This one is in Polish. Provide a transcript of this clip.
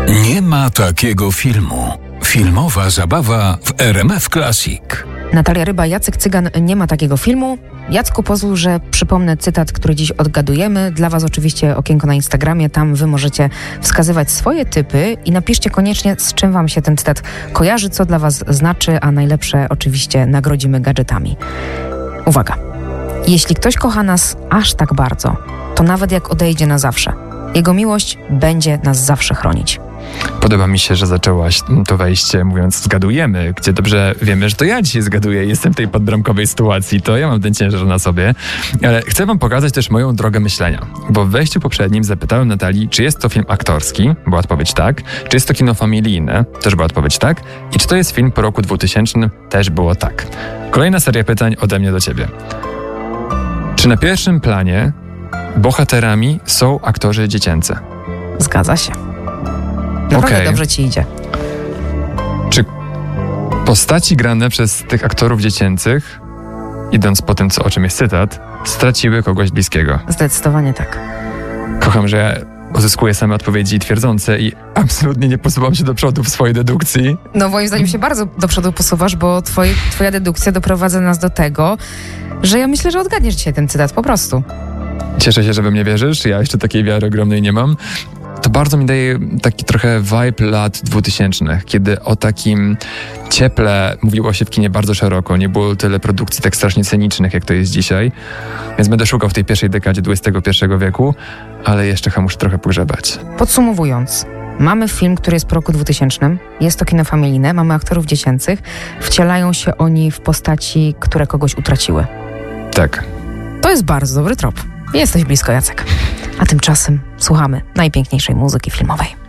Nie ma takiego filmu. Filmowa zabawa w RMF Classic. Natalia Ryba, Jacek Cygan, nie ma takiego filmu. Jacku, pozwól, że przypomnę cytat, który dziś odgadujemy. Dla Was oczywiście okienko na Instagramie, tam Wy możecie wskazywać swoje typy i napiszcie koniecznie, z czym Wam się ten cytat kojarzy, co dla Was znaczy, a najlepsze oczywiście nagrodzimy gadżetami. Uwaga! Jeśli ktoś kocha nas aż tak bardzo, to nawet jak odejdzie na zawsze, jego miłość będzie nas zawsze chronić. Podoba mi się, że zaczęłaś to wejście mówiąc zgadujemy, gdzie dobrze wiemy, że to ja dzisiaj zgaduję. Jestem w tej podbramkowej sytuacji, to ja mam ten ciężar na sobie. Ale chcę wam pokazać też moją drogę myślenia. Bo w wejściu poprzednim zapytałem Natalii, czy jest to film aktorski? Była odpowiedź tak. Czy jest to kino familijne? Też była odpowiedź tak. I czy to jest film po roku 2000? Też było tak. Kolejna seria pytań ode mnie do ciebie. Czy na pierwszym planie bohaterami są aktorzy dziecięcy? Zgadza się. Naprawdę dobrze ci idzie. Czy postaci grane przez tych aktorów dziecięcych, idąc po tym, o czym jest cytat, straciły kogoś bliskiego? Zdecydowanie tak. Kocham, że uzyskuję same odpowiedzi twierdzące i absolutnie nie posuwam się do przodu w swojej dedukcji. No moim zdaniem się bardzo do przodu posuwasz, bo twoja dedukcja doprowadza nas do tego, że ja myślę, że odgadniesz dzisiaj ten cytat po prostu. Cieszę się, że we mnie wierzysz. Ja jeszcze takiej wiary ogromnej nie mam. To bardzo mi daje taki trochę vibe lat 2000, kiedy o takim cieple mówiło się w kinie bardzo szeroko. Nie było tyle produkcji tak strasznie scenicznych, jak to jest dzisiaj. Więc będę szukał w tej pierwszej dekadzie XXI wieku, ale jeszcze muszę trochę pogrzebać. Podsumowując, mamy film, który jest po roku 2000. Jest to kino familijne, mamy aktorów dziecięcych. Wcielają się oni w postaci, które kogoś utraciły. Tak. To jest bardzo dobry trop. Jesteś blisko, Jacek. A tymczasem słuchamy najpiękniejszej muzyki filmowej.